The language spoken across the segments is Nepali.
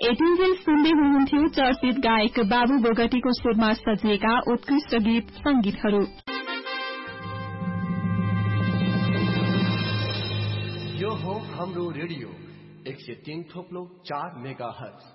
यतिन्जेल सुन्दै हुनुहुन्थ्यो चर्चित गायक बाबु बोगटीको स्वरमा सजिएका उत्कृष्ट गीत संगीतहरू। यो हो हाम्रो रेडियो 103.4 मेगाहर्ज।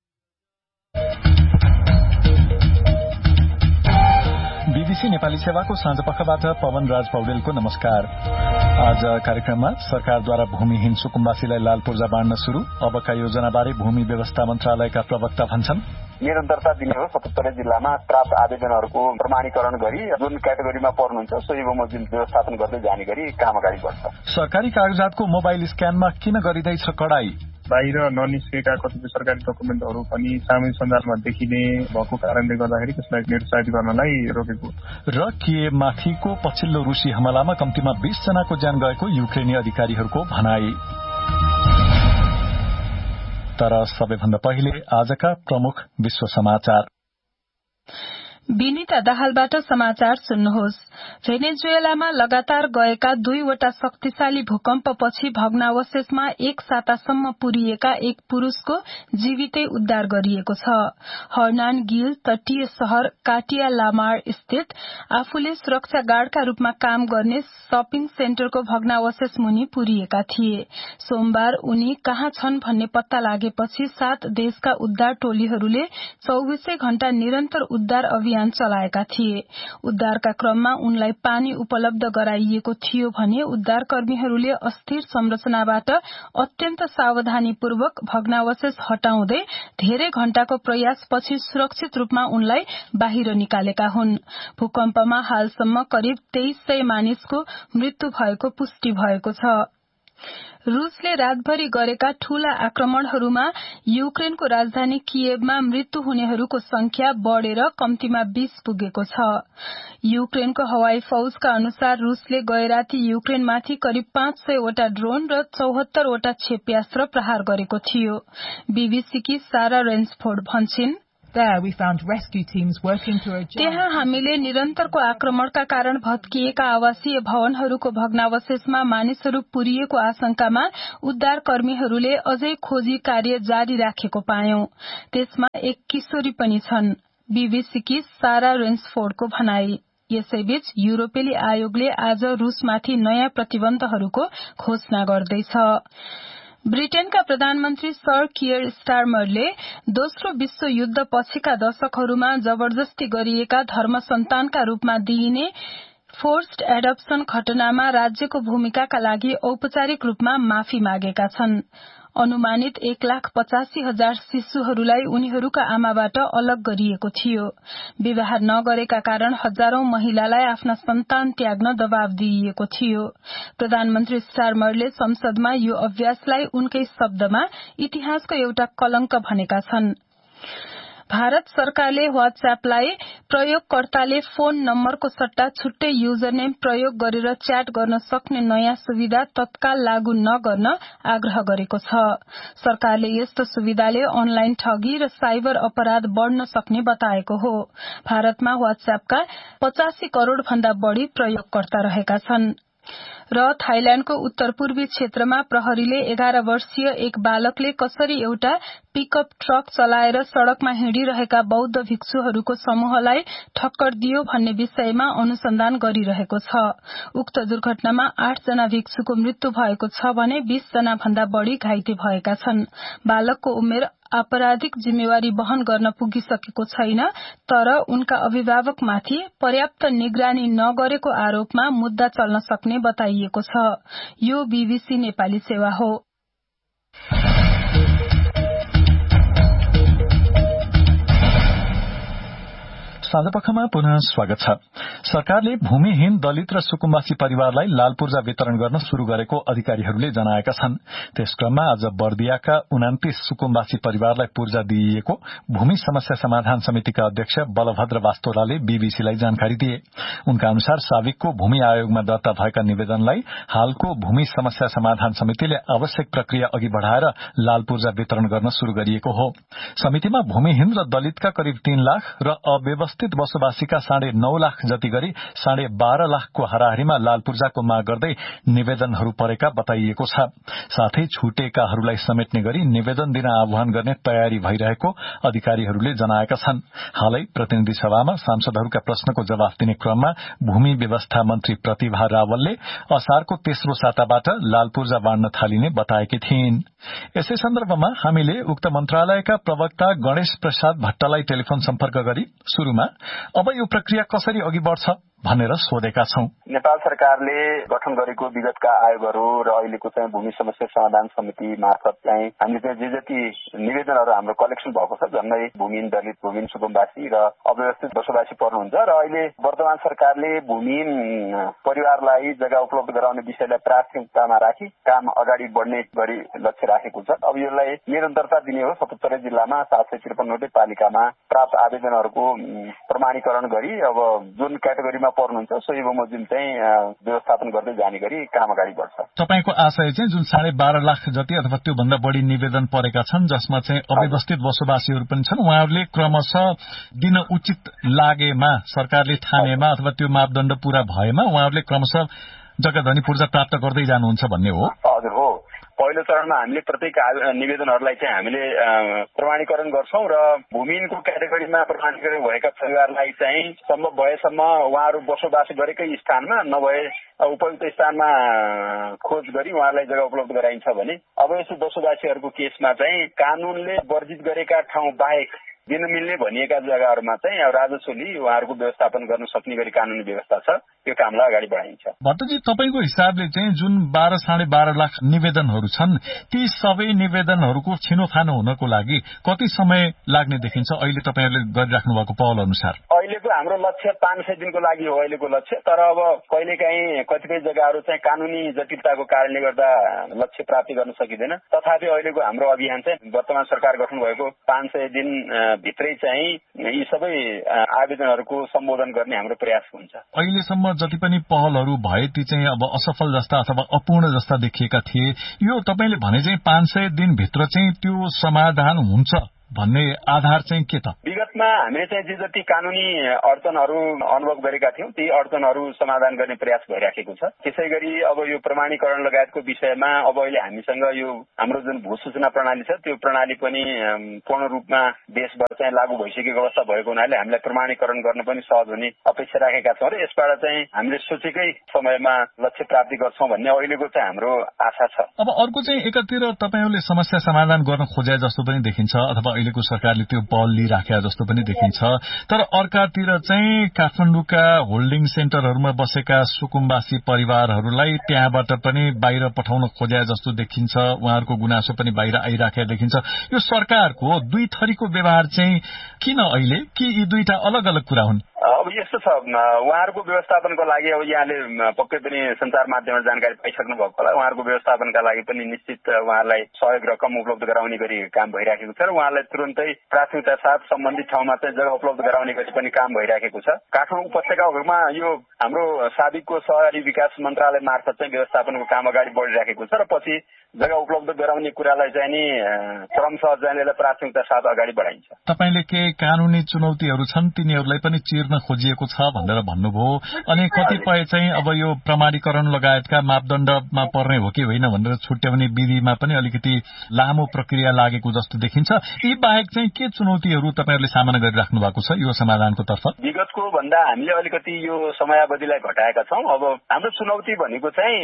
बीबीसी नेपाली सेवाको साँझपखबाट पवन राज पौडेलको नमस्कार। आज कार्यक्रममा सरकारद्वारा भूमिहीन सुकुम्बासीलाई लाल पूर्जा बाँड्न शुरू, अबका योजनाबारे भूमि व्यवस्था मन्त्रालयका प्रवक्ता भन्छन्। निरन्तरता दिने हो 77 जिल्लामा प्राप्त आवेदनहरूको प्रमाणीकरण गरी जुन क्याटेगोरीमा पर्नुहुन्छ सोही बमोजिम व्यवस्थापन गर्दै जाने गरी काम अगाडि बढ्छ। सरकारी कागजातको मोबाइल स्क्यानमा किन गरिँदैछ कडाई? बाहिर ननिस्केका कतिपय सरकारी डकुमेन्टहरू पनि सामाजिक सञ्जालमा देखिने भएको कारणले गर्दाखेरि त्यसलाई निरुत्साहित गर्नलाई रोकेको। र किएभमाथिको पछिल्लो रुसी हमलामा कम्तीमा 20 जनाको ज्यान गएको युक्रेनी अधिकारीहरूको भनाई। तर सबैभन्दा पहिले आजका प्रमुख विश्व समाचार। विनिता दाहालबाट समाचार सुन्नुहोस्। भेनेजुएलामा लगातार गएका 2वटा शक्तिशाली भूकम्पपछि भग्नावशेषमा एक सातासम्म पुरिएका एक पुरूषको जीवितै उद्धार गरिएको छ। हर्नान गिल तटीय शहर काटिया लामार स्थित आफूले सुरक्षा गार्डका रूपमा काम गर्ने शपिङ सेन्टरको भग्नावशेष मुनि पुरिएका थिए। सोमबार उनी कहाँ छन् भन्ने पत्ता लागेपछि 7 देशका उद्धार टोलीहरूले 24 घण्टा निरन्तर उद्धार अभियान चलाएका थिए। उद्धारका क्रममा उनलाई पानी उपलब्ध गराइएको थियो भने उद्धारकर्मीहरूले अस्थिर संरचनाबाट अत्यन्त सावधानीपूर्वक भग्नावशेष हटाउँदै धेरै घण्टाको प्रयासपछि सुरक्षित रूपमा उनलाई बाहिर निकालेका हुन्। भूकम्पमा हालसम्म करिब 2300 मानिसको मृत्यु भएको पुष्टि भएको छ। रूसले रातभरि गरेका ठूला आक्रमणहरूमा युक्रेनको राजधानी किएभमा मृत्यु हुनेहरूको संख्या बढ़ेर कम्तीमा 20 पुगेको छ। युक्रेनको हवाई फौजका अनुसार रूसले गएराती युक्रेनमाथि करिब 500 वटा ड्रोन र 74 वटा क्षेप्यास्त्र प्रहार गरेको थियो। बीबीसीकी सारा रेन्सफोर्ड भन्छिन्, त्यहाँ हामीले निरन्तरको आक्रमणका कारण भत्किएका आवासीय भवनहरूको भग्नावशेषमा मानिसहरू पुरिएको आशंकामा उद्धारकर्मीहरूले अझै खोजी कार्य जारी राखेको पायौं। त्यसमा एक किशोरी पनि छन्। बीबीसीकी सारा रेन्सफोर्डको भनाई। यसैबीच युरोपेली आयोगले आज रूसमाथि नयाँ प्रतिबन्धहरूको घोषणा गर्दैछ। ब्रिटेनका प्रधानमन्त्री सर कियर स्टारमरले दोस्रो विश्व युद्ध पछिका दशकहरूमा जबरजस्ती गरिएका धर्म सन्तानका रूपमा दिइने फोर्स्ड एडप्सन घटनामा राज्यको भूमिकाका लागि औपचारिक रूपमा माफी मागेका छन्। अनुमानित 1,85,000 शिशुहरूलाई उनीहरूका आमाबाट अलग गरिएको थियो। विवाह नगरेका कारण हजारौं महिलालाई आफ्ना सन्तान त्याग्न दबाव दिइएको थियो। प्रधानमन्त्री स्टारमरले संसदमा यो अभ्यासलाई उनकै शब्दमा इतिहासको एउटा कलंक भनेका छन्। भारत सरकारले व्हाट्सएपलाई प्रयोगकर्ताले फोन नम्बरको सट्टा छुट्टै युजरनेम प्रयोग गरेर च्याट गर्न सक्ने नयाँ सुविधा तत्काल लागू नगर्न आग्रह गरेको छ। सरकारले यस्तो सुविधाले अनलाइन ठगी र साइबर अपराध बढ़न सक्ने बताएको हो। भारतमा व्हाट्सएपका 85 करोड़ भन्दा बढ़ी प्रयोगकर्ता रहेका छन्। र थाइल्याण्डको उत्तर पूर्वी क्षेत्रमा प्रहरीले 11 वर्षीय एक बालकले कसरी एउटा पिकअप ट्रक चलाएर सड़कमा हिँडिरहेका बौद्ध भिक्षुहरूको समूहलाई ठक्कर दियो भन्ने विषयमा अनुसन्धान गरिरहेको छ। उक्त दुर्घटनामा 8 जना भिक्षुको मृत्यु भएको छ भने 20 जना भन्दा बढ़ी घाइते भएका छन्। बालकको उमेर आपराधिक जिम्मेवारी वहन गर्न पुगिसकेको छैन, तर उनका अभिभावकमाथि पर्याप्त निगरानी नगरेको आरोपमा मुद्दा चल्न सक्ने बताइएको छ। यो बीबीसी नेपाली सेवा हो। साँझपखमा पुनः स्वागत छ। सरकारले भूमिहीन दलित र सुकुम्बासी परिवारलाई लाल पूर्जा वितरण गर्न शुरू गरेको अधिकारीहरूले जनाएका छन्। त्यस क्रममा आज बर्दियाका 29 सुकुम्बासी परिवारलाई पूर्जा दिइएको भूमि समस्या समाधान समितिका अध्यक्ष बलभद्र वास्तोलाले बीबीसीलाई जानकारी दिए। उनका अनुसार साविकको भूमि आयोगमा दर्ता भएका निवेदनलाई हालको भूमि समस्या समाधान समितिले आवश्यक प्रक्रिया अघि बढ़ाएर लाल पूर्जा वितरण गर्न शुरू गरिएको हो। समितिमा भूमिहीन र दलितका करिब 3 लाख र अव्यवस्थित अव्यवस्थित बसोबासीका 9.5 लाख जति गरी 12.5 लाखको हाराहारीमा लाल पूर्जाको माग गर्दै निवेदनहरू परेका बताइएको छ। साथै छुटेकाहरूलाई समेट्ने गरी निवेदन दिन आह्वान गर्ने तयारी भइरहेको अधिकारीहरूले जनाएका छन्। हालै प्रतिनिधि सभामा सांसदहरूका प्रश्नको जवाफ दिने क्रममा भूमि व्यवस्था मन्त्री प्रतिभा रावलले असारको तेस्रो साताबाट लाल पूर्जा बाँड्न थालिने बताएकी थिइन्। यसै सन्दर्भमा हामीले उक्त मन्त्रालयका प्रवक्ता गणेश प्रसाद भट्टलाई टेलिफोन सम्पर्क गरी शुरूमा अब यो प्रक्रिया कसरी अघि बढ्छ भनेर सोधेका छौं। नेपाल सरकारले गठन गरेको विगतका आयोगहरू र अहिलेको चाहिँ भूमि समस्या समाधान समिति मार्फत चाहिँ हामीले चाहिँ जे जति निवेदनहरू हाम्रो कलेक्सन भएको छ, झन्डै भूमिहीन दलित, भूमिहीन सुकुम्बासी र अव्यवस्थित बसोबासी पर्नुहुन्छ र अहिले वर्तमान सरकारले भूमिहीन परिवारलाई जग्गा उपलब्ध गराउने विषयलाई प्राथमिकतामा राखी काम अगाडि बढ्ने गरी लक्ष्य राखेको छ। अब यसलाई निरन्तरता दिने हो। 77 जिल्लामा 753 पालिकामा प्राप्त आवेदनहरूको प्रमाणीकरण गरी अब जुन क्याटेगोरीमा पर्नुहुन्छ सोही बमोजिम चाहिँ व्यवस्थापन गर्दै जाने गरी काम अगाडि बढ्छ। तपाईको आशय चाहिँ जुन 12.5 लाख जति अथवा त्यो भन्दा बढी निवेदन परेका छन् जसमा चाहिँ अव्यवस्थित बसोबासीहरू पनि छन्, उहाँहरूले क्रमशः दिन उचित लागेमा सरकारले ठानेमा अथवा त्यो मापदण्ड पूरा भएमा उहाँहरूले क्रमशः जग्गाधनी पूर्जा प्राप्त गर्दै जानुहुन्छ भन्ने हो? हजुर हो। पहिलो चरणमा हामीले प्रत्येक निवेदनहरूलाई चाहिँ हामीले प्रमाणीकरण गर्छौं र भूमिहीनको क्याटेगोरीमा प्रमाणीकरण भएका परिवारलाई चाहिँ सम्भव भएसम्म उहाँहरू बसोबास गरेकै स्थानमा नभए उपयुक्त स्थानमा खोज गरी उहाँहरूलाई जग्गा उपलब्ध गराइन्छ भने अव्यवस्थित बसोबासीहरूको केसमा चाहिँ कानूनले वर्जित गरेका ठाउँ बाहेक दिन मिल्ने भनिएका जग्गाहरूमा चाहिँ राजस्वले उहाँहरूको व्यवस्थापन गर्न सक्ने गरी कानूनी व्यवस्था छ। त्यो कामलाई अगाडि बढाइन्छ। भट्टजी, तपाईको हिसाबले चाहिँ जुन 12.5 लाख निवेदनहरू छन् ती सबै निवेदनहरूको छिनोफानो हुनको लागि कति समय लाग्ने देखिन्छ अहिले तपाईहरूले गरिराख्नु भएको पहल अनुसार? अहिलेको हाम्रो लक्ष्य 500 दिनको लागि हो अहिलेको लक्ष्य। तर अब कहिलेकाहीँ कतिपय जग्गाहरू चाहिँ कानूनी जटिलताको कारणले गर्दा लक्ष्य प्राप्ति गर्न सकिँदैन। तथापि अहिलेको हाम्रो अभियान चाहिँ वर्तमान सरकार गठन भएको 500 दिन भित्रै चाहिँ यी सबै आवेदनहरूको सम्बोधन गर्ने हाम्रो प्रयास हुन्छ। अहिलेसम्म जति पनि पहलहरू भए ती चाहिँ अब असफल जस्ता अथवा अपूर्ण जस्ता देखिएका थिए। यो तपाईले भने चाहिँ 500 दिन भित्र चाहिँ त्यो समाधान हुन्छ भन्ने आधार चाहिँ के त? विगतमा हामीले चाहिँ जे जति कानूनी अडचनहरू अनुभव गरेका थियौं ती अडचनहरू समाधान गर्ने प्रयास भइराखेको छ। त्यसै गरी अब यो प्रमाणीकरण लगायतको विषयमा अब अहिले हामीसँग यो हाम्रो जुन भूसूचना प्रणाली छ त्यो प्रणाली पनि पूर्ण रूपमा देशभर चाहिँ लागू भइसकेको अवस्था भएको हुनाले हामीलाई प्रमाणीकरण गर्न पनि सहज हुने अपेक्षा राखेका छौं र यसबाट चाहिँ हामीले सोचेकै समयमा लक्ष्य प्राप्ति गर्छौं भन्ने अहिलेको चाहिँ हाम्रो आशा छ। अब अर्को चाहिँ एकातिर तपाईहरूले समस्या समाधान गर्न खोजे जस्तो पनि देखिन्छ अथवा अहिलेको सरकारले त्यो पहल लिइराखेका जस्तो पनि देखिन्छ। तर अर्कातिर चाहिँ काठमाडौँका होल्डिङ सेन्टरहरूमा बसेका सुकुम्बासी परिवारहरूलाई त्यहाँबाट पनि बाहिर पठाउन खोजे जस्तो देखिन्छ। उहाँहरूको गुनासो पनि बाहिर आइराखेका देखिन्छ। यो सरकारको दुई थरीको व्यवहार चाहिँ किन अहिले कि यी दुईटा अलग अलग कुरा हुन्? अब यस्तो छ, उहाँहरूको व्यवस्थापनको लागि अब यहाँले पक्कै पनि संचार माध्यममा जानकारी पाइसक्नु भएको होला। उहाँहरूको व्यवस्थापनका लागि पनि निश्चित उहाँहरूलाई सहयोग रकम उपलब्ध गराउने गरी काम भइराखेको छ र उहाँलाई तुरन्तै प्राथमिकता साथ सम्बन्धित ठाउँमा चाहिँ जग्गा उपलब्ध गराउने गरी पनि काम भइराखेको छ। काठमाडौँ उपत्यकामा यो हाम्रो साबिकको शहरी विकास मन्त्रालय मार्फत चाहिँ व्यवस्थापनको काम अगाडि बढिराखेको छ र पछि जग्गा उपलब्ध गराउने कुरालाई चाहिँ नि क्रमशः चाहिँ प्राथमिकता साथ अगाडि बढाइन्छ। तपाईले के कानूनी चुनौतीहरू छन् तिनीहरूलाई पनि चिर्न खोजिएको छ भनेर भन्नुभयो। अनि कतिपय चाहिँ अब यो प्रमाणीकरण लगायतका मापदण्डमा पर्ने हो कि होइन भनेर छुट्याउने विधिमा पनि अलिकति लामो प्रक्रिया लागेको जस्तो देखिन्छ। यी बाहेक चाहिँ के चुनौतीहरू तपाईहरूले सामना गरिराख्नु भएको छ यो समाधानको तर्फ? विगतको भन्दा हामीले अलिकति यो समयावधिलाई घटाएका छौं। अब हाम्रो चुनौती भनेको चाहिँ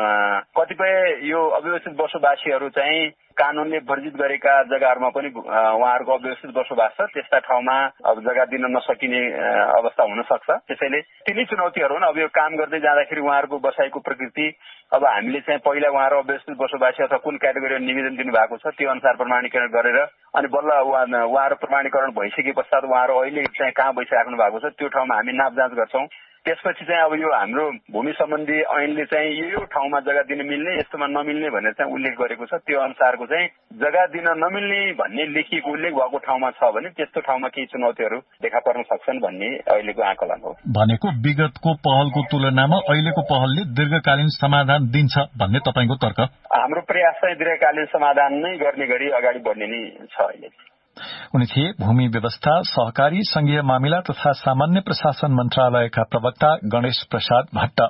कतिपय यो अव्यवस्थित बसोबासीहरू चाहिँ कानूनले वर्जित गरेका जग्गाहरूमा पनि उहाँहरूको अव्यवस्थित बसोबास छ। त्यस्ता ठाउँमा अब जग्गा दिन नसकिने अवस्था हुन सक्छ। त्यसैले तिनै चुनौतीहरू हुन्। अब यो काम गर्दै जाँदाखेरि उहाँहरूको बसाइको प्रकृति अब हामीले चाहिँ पहिला उहाँहरू अव्यवस्थित बसोबासी अथवा कुन क्याटेगोरीमा निवेदन दिनुभएको छ त्यो अनुसार प्रमाणीकरण गरेर अनि बल्ल उहाँहरू प्रमाणीकरण भइसके पश्चात उहाँहरू अहिले चाहिँ कहाँ बसिराख्नु भएको छ त्यो ठाउँमा हामी नाप जाँच गर्छौं। त्यसपछि चाहिँ अब यो हाम्रो भूमि सम्बन्धी ऐनले चाहिँ यो ठाउँमा जग्गा दिन मिल्ने यस्तोमा नमिल्ने भनेर चाहिँ उल्लेख गरेको छ। त्यो अनुसारको चाहिँ जग्गा दिन नमिल्ने भन्ने लेखिएको उल्लेख भएको ठाउँमा छ भने त्यस्तो ठाउँमा केही चुनौतीहरू देखा पर्न सक्छन् भन्ने अहिलेको आकलन हो। भनेको विगतको पहलको तुलनामा अहिलेको पहलले दीर्घकालीन समाधान दिन्छ भन्ने तपाईको तर्क? हाम्रो प्रयास चाहिँ दीर्घकालीन समाधान नै गर्ने गरी अगाडि बढ्ने नै छ अहिले। उनी थिए भूमि व्यवस्था, सहकारी, संघीय मामिला तथा सामान्य प्रशासन मन्त्रालयका प्रवक्ता गणेश प्रसाद भट्ट।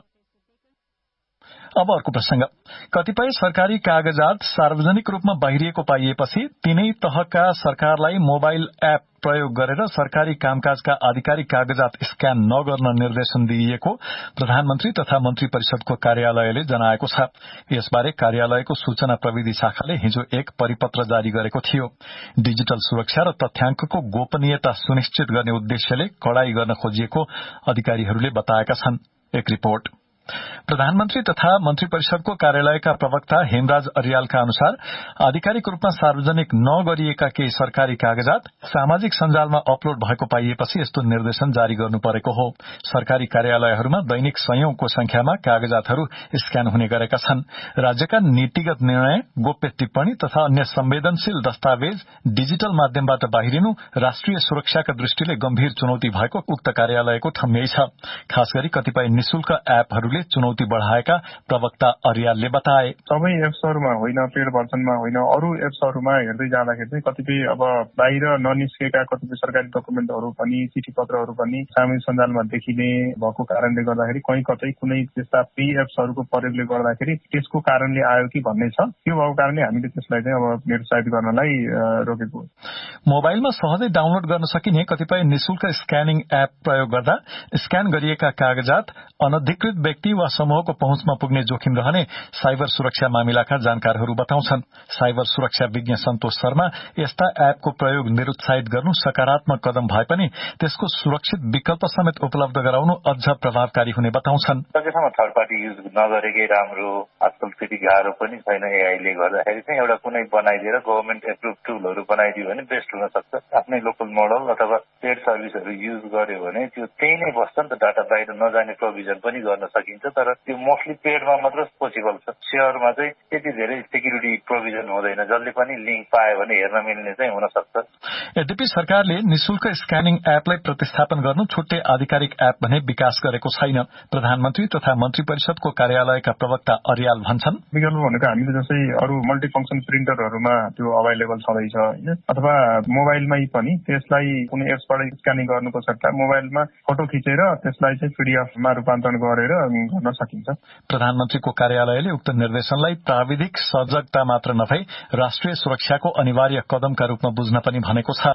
अब अर्को प्रसंग। कतिपय सरकारी कागजात सार्वजनिक रूपमा बाहिरिएको पाइएपछि तीनै तहका सरकारलाई मोबाइल एप प्रयोग गरेर सरकारी कामकाजका आधिकारिक कागजात स्क्यान नगर्न निर्देशन दिइएको प्रधानमन्त्री तथा मन्त्री परिषदको कार्यालयले जनाएको छ। यसबारे कार्यालयको सूचना प्रविधि शाखाले हिजो एक परिपत्र जारी गरेको थियो। डिजिटल सुरक्षा र तथ्याङ्कको गोपनीयता सुनिश्चित गर्ने उद्देश्यले कडाई गर्न खोजिएको अधिकारीहरूले बताएका छन्। एक रिपोर्ट। प्रधानमन्त्री तथा मन्त्री परिषदको कार्यालयका प्रवक्ता हेमराज अर्यालका अनुसार आधिकारिक रूपमा सार्वजनिक नगरिएका केही सरकारी कागजात सामाजिक सञ्जालमा अपलोड भएको पाइएपछि यस्तो निर्देशन जारी गर्नु परेको हो। सरकारी कार्यालयहरूमा दैनिक सयौंको संख्यामा कागजातहरू स्क्यान हुने गरेका छन्। राज्यका नीतिगत निर्णय, गोप्य टिप्पणी तथा अन्य संवेदनशील दस्तावेज डिजिटल माध्यमबाट बाहिरिनु राष्ट्रिय सुरक्षाका दृष्टिले गम्भीर चुनौती भएको उक्त कार्यालयको ठम्याइ छ। खास गरी कतिपय निशुल्क एपहरूले चुनौती बढ़ाएका प्रवक्ता अर्यालले बताए। सबै एप्सहरूमा होइन, पेड भर्जनमा होइन, अरू एप्सहरूमा हेर्दै जाँदाखेरि चाहिँ कतिपय अब बाहिर ननिस्केका कतिपय सरकारी डकुमेन्टहरू पनि, चिठी पत्रहरू पनि सामाजिक सञ्जालमा देखिने भएको कारणले गर्दाखेरि कहीँ कतै कुनै त्यस्ता पेड एप्सहरूको प्रयोगले गर्दाखेरि त्यसको कारणले आयो कि भन्ने छ। त्यो भएको कारणले हामीले त्यसलाई चाहिँ अब निरुत्साहित गर्नलाई रोकेको। मोबाइलमा सहजै डाउनलोड गर्न सकिने कतिपय निशुल्क स्क्यानिङ एप प्रयोग गर्दा स्क्यान गरिएका कागजात अनधिकृत व्यक्ति वा समूहको पहुँचमा पुग्ने जोखिम रहने साइबर सुरक्षा मामिलाका जानकारहरू बताउँछन्। साइबर सुरक्षा विज्ञ सन्तोष शर्मा यस्ता एपको प्रयोग निरुत्साहित गर्नु सकारात्मक कदम भए पनि त्यसको सुरक्षित विकल्प समेत उपलब्ध गराउनु अझ प्रभावकारी हुने बताउँछन्। सकेसम्म थर्ड पार्टी युज नगरेकै राम्रो। आजकल त्यति गाह्रो पनि छैन एआईले गर्दाखेरि चाहिँ एउटा कुनै बनाइदिएर गभर्मेन्ट एप्रुभ टुलहरू बनाइदियो भने बेस्ट हुन सक्छ। आफ्नै लोकल मोडल अथवा पेड सर्भिसहरू युज गर्यो भने त्यो त्यही नै बस्छ नि त, डाटा बाहिर नजाने प्रोभिजन पनि गर्न सकिन्छ। तर त्यो मोस्टली पेडमा मात्र पोसिबल छ। सेयरमा चाहिँ त्यति धेरै सेक्युरिटी प्रोभिजन हुँदैन। जसले पनि लिंक पायो भने हेर्न मिल्ने चाहिँ हुन सक्छ। यद्यपि सरकारले निशुल्क स्क्यानिङ एपलाई प्रतिस्थापन गर्नु छुट्टै आधिकारिक एप भने विकास गरेको छैन। प्रधानमन्त्री तथा मन्त्री परिषदको कार्यालयका प्रवक्ता अर्याल भन्छन्, विकल्प भनेको हामीले जस्तै अरू मल्टिफङ्क्सन प्रिन्टरहरूमा त्यो अभाइलेबल छँदैछ होइन, अथवा मोबाइलमै पनि त्यसलाई कुनै एप्सबाट स्क्यानिङ गर्नुको सट्टा मोबाइलमा फोटो खिचेर त्यसलाई चाहिँ पीडीएफमा रूपान्तरण गरेर गर्न सकिन्छ। प्रधानमन्त्रीको कार्यालयले उक्त निर्देशनलाई प्राविधिक सजगता मात्र नभई राष्ट्रिय सुरक्षाको अनिवार्य कदमका रूपमा बुझ्न पनि भनेको छ।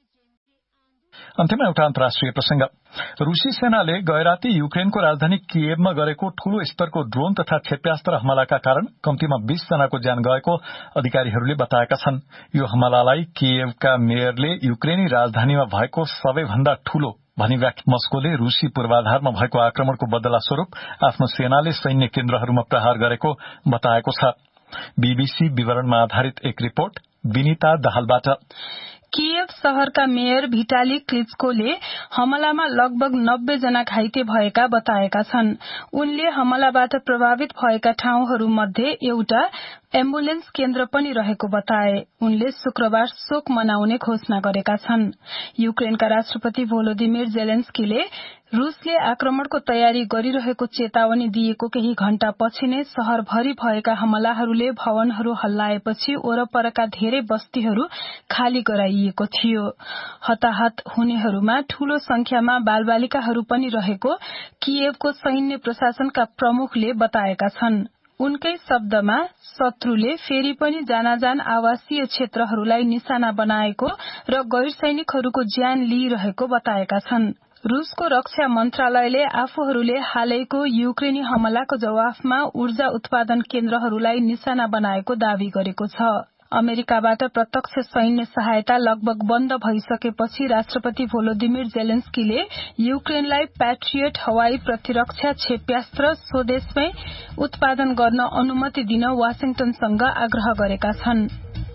अन्त्यमा एउटा अन्तर्राष्ट्रिय प्रसंग। रूसी सेनाले गएराती युक्रेनको राजधानी किएभमा गरेको ठूलो स्तरको ड्रोन तथा क्षेप्यास्त्र हमलाका कारण कम्तीमा 20 जनाको ज्यान गएको अधिकारीहरूले बताएका छन्। यो हमलालाई किएभका मेयरले युक्रेनी राजधानीमा भएको सबैभन्दा ठूलो भनी व्याख्या। मस्कोले रूसी पूर्वाधारमा भएको आक्रमणको बदला स्वरूप आफ्नो सेनाले सैन्य केन्द्रहरूमा प्रहार गरेको बताएको छ। बीबीसी विवरणमा आधारित एक रिपोर्ट विनिता दाहालबाट। किएभ शहरका मेयर भिटाली क्लिचकोले हमलामा लगभग 90 जना घाइते भएका बताएका छन्। उनले हमलाबाट प्रभावित भएका ठाउँहरूमध्ये एउटा एम्बुलेन्स केन्द्र पनि रहेको बताए। उनले शुक्रबार शोक मनाउने घोषणा गरेका छन्। युक्रेनका राष्ट्रपति भोलोदिमिर जेलेन्स्कीले रूसले आक्रमणको तयारी गरिरहेको चेतावनी दिएको केही घण्टा पछि नै शहरभरि भएका हमलाहरूले भवनहरू हल्लाएपछि वरपरका धेरै बस्तीहरू खाली गराइएको थियो। हताहत हुनेहरूमा ठूलो संख्यामा बालबालिकाहरू पनि रहेको किएभको सैन्य प्रशासनका प्रमुखले बताएका छन्। उनकै शब्दमा शत्रुले फेरि पनि जानाजान आवासीय क्षेत्रहरूलाई निशाना बनाएको र गैर सैनिकहरूको ज्यान लिइरहेको बताएका छन्। रूसको रक्षा मन्त्रालयले आफूहरूले हालैको युक्रेनी हमलाको जवाफमा ऊर्जा उत्पादन केन्द्रहरूलाई निशाना बनाएको दावी गरेको छ। अमेरिकाबाट प्रत्यक्ष सैन्य सहायता लगभग बन्द भइसकेपछि राष्ट्रपति भोलोदिमिर जेलेन्स्कीले युक्रेनलाई प्याट्रियट हवाई प्रतिरक्षा क्षेप्यास्त्र स्वदेशमै उत्पादन गर्न अनुमति दिन वाशिंटनसँग आग्रह गरेका छन्।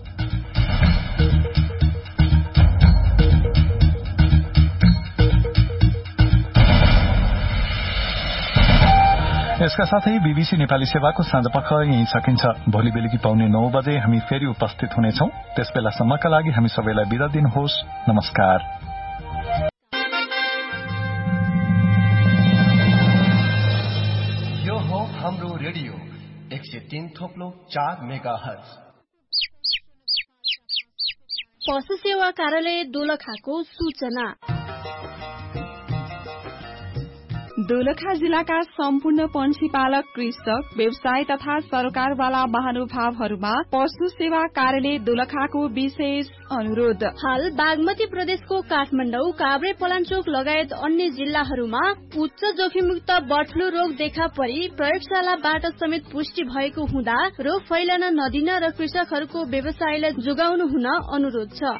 यसका साथै बीबीसी नेपाली सेवाको साँझपख यही सकिन्छ। भोलि बेलुकी पाउने 9 बजे हामी फेरि उपस्थित हुनेछौं। त्यसबेलासम्मका लागि हामी सबैलाई बिदा दिनुहोस्। नमस्कार। यो हो हाम्रो रेडियो 103.4 मेगाहर्ज। पशु सेवा कार्यालय दोलखाको सूचना। दोलखा जिल्लाका सम्पूर्ण पन्छी पालक, कृषक, व्यवसाय तथा सरकारवाला महानुभावहरूमा पशु सेवा कार्यालय दोलखाको विशेष अनुरोध। हाल बागमती प्रदेशको काठमाडौँ, काभ्रे, पलाञ्चोक लगायत अन्य जिल्लाहरूमा उच्च जोखिमयुक्त बर्ड फ्लू रोग देखा परी प्रयोगशालाबाट समेत पुष्टि भएको हुँदा रोग फैलन नदिन र कृषकहरूको व्यवसायलाई जोगाउनु हुन अनुरोध छ।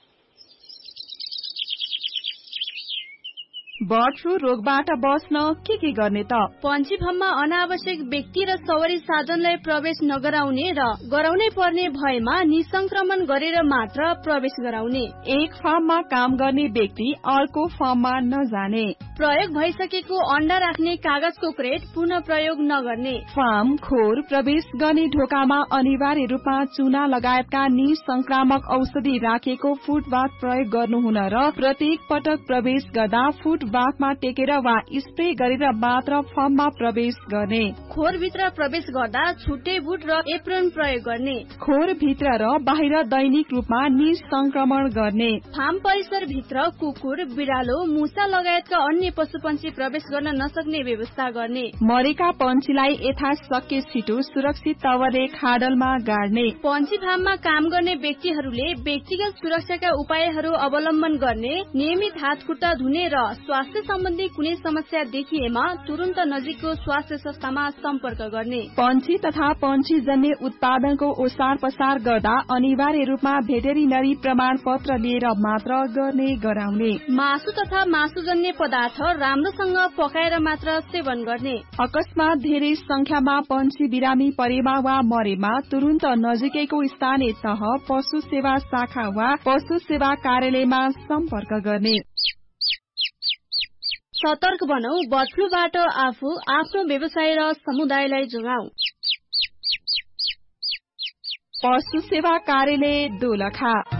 बर्ड फ्लू रोगबाट बस्न के गर्ने त? पन्छी फार्ममा अनावश्यक व्यक्ति र सवारी साधनलाई प्रवेश नगराउने र गराउनै पर्ने भएमा निसंक्रमण गरेर मात्र प्रवेश गराउने। एक फार्ममा काम गर्ने व्यक्ति अर्को फार्ममा नजाने। प्रयोग भइसकेको अण्डा राख्ने कागजको क्रेट पुनः प्रयोग नगर्ने। फार्म खोर प्रवेश गर्ने ढोकामा अनिवार्य रूपमा चुना लगायतका निसंक्रामक औषधि राखेको फुटबाथ प्रयोग गर्नुहुन र प्रत्येक पटक प्रवेश गर्दा फुटबाथमा टेकेर वा स्प्रे गरेर मात्र फार्ममा प्रवेश गर्ने। खोरभित्र प्रवेश गर्दा छुट्टै बुट र एप्रोन प्रयोग गर्ने। खोरभित्र र बाहिर दैनिक रूपमा निसंक्रमण गर्ने। फार्म परिसरभित्र कुकुर, बिरालो, मुसा लगायतका अन्य पशुपन्छी प्रवेश गर्न नसक्ने व्यवस्था गर्ने। मरेका पन्छीलाई यथाशक्य छिटो सुरक्षित तवरले खाडलमा गाड्ने। पन्छी फार्ममा काम गर्ने व्यक्तिहरूले व्यक्तिगत सुरक्षाका उपायहरू अवलम्बन गर्ने। नियमित हात खुट्टा धुने र स्वास्थ्य सम्बन्धी कुनै समस्या देखिएमा तुरन्त नजिकको स्वास्थ्य संस्थामा सम्पर्क गर्ने। पन्छी तथा पन्छीजन्य उत्पादनको ओसार पसार गर्दा अनिवार्य रूपमा भेटेरिनरी प्रमाण पत्र लिएर मात्र गर्ने गराउने। मासु तथा मासुजन्य पदार्थ राम्रोसँग पकाएर मात्र सेवन गर्ने। अकस्मात धेरै संख्यामा पन्छी बिरामी परेमा वा मरेमा तुरन्त नजिकैको स्थानीय तह, पशु सेवा शाखा वा पशु सेवा कार्यालयमा सम्पर्क गर्ने। सतर्क बनौ, बर्ड फ्लूबाट आफू, आफ्नो व्यवसाय र समुदायलाई जोगाऊ। पशु सेवा कार्यालय दोलखा।